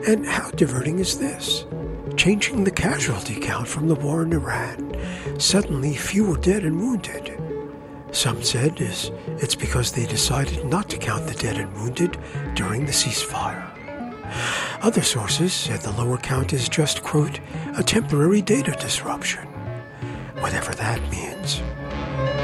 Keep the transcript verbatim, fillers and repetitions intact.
And how diverting is this? Changing the casualty count from the war in Iran, suddenly fewer dead and wounded. Some said is it's because they decided not to count the dead and wounded during the ceasefire. Other sources said the lower count is just, quote, a temporary data disruption, whatever that means.